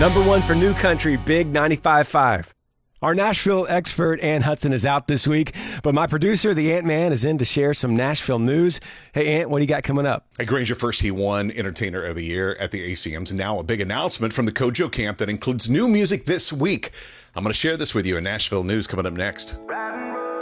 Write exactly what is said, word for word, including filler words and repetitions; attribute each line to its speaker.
Speaker 1: Number one for new country, Big ninety-five point five. Our Nashville expert, Ant Hudson, is out this week, but my producer, the Ant Man, is in to share some Nashville news. Hey, Ant, what do you got coming up?
Speaker 2: At Granger First, he won Entertainer of the Year at the A C Ms. Now a big announcement from the Kojo camp that includes new music this week. I'm going to share this with you in Nashville news coming up next.